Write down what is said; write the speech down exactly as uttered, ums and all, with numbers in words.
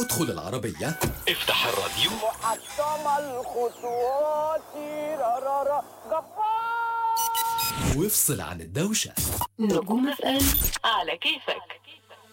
ادخل العربية، افتح الراديو، محطم الخطوات، رارارا جبار، وافصل عن الدوشة. نجوم اف ام على كيفك.